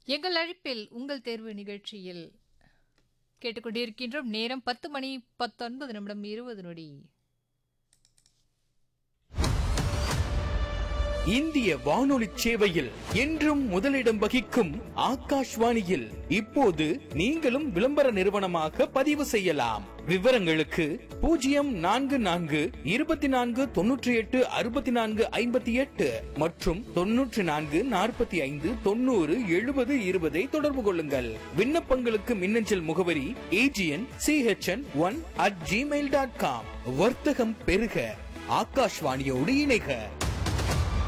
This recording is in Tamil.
எங்கள் அழைப்பில் உங்கள் தேர்வு நிகழ்ச்சியில் கேட்டுக்கொண்டிருக்கின்றோம். நேரம் 10 மணி 19 நிமிடம் 20 நொடி. இந்திய வானொலி சேவையில் என்றும் முதலிடம் வகிக்கும் ஆகாஷ்வாணியில் இப்போது நீங்களும் விளம்பர நிறுவனமாக பதிவு செய்யலாம். விவரங்களுக்கு 0424286458 மற்றும் 9445907020 தொடர்பு கொள்ளுங்கள். விண்ணப்பங்களுக்கு மின்னஞ்சல் முகவரி agn.chn1@gmail.com. வர்த்தகம் பெருக, ஆகாஷ்வாணியோடு இணைக.